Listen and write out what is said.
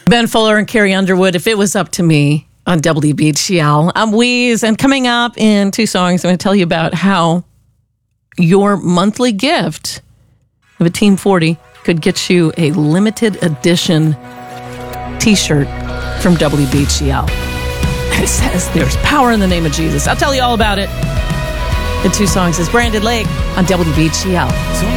Ben Fuller and Carrie Underwood, If It Was Up to Me on WBGL. I'm Wheeze, and coming up in 2 songs, I'm going to tell you about how your monthly gift of a Team 40 could get you a limited edition t-shirt from WBGL. And it says, there's power in the name of Jesus. I'll tell you all about it in 2 songs. It's Brandon Lake on WBGL.